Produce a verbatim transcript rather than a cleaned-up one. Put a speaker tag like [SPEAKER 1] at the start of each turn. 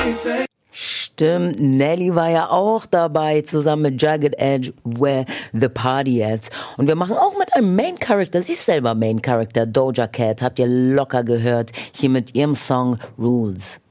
[SPEAKER 1] Stimmt, Nelly war ja auch dabei, zusammen mit Jagged Edge, Where the Party At. Und wir machen auch mit einem Main Character, sie ist selber Main Character, Doja Cat, habt ihr locker gehört, hier mit ihrem Song Rules.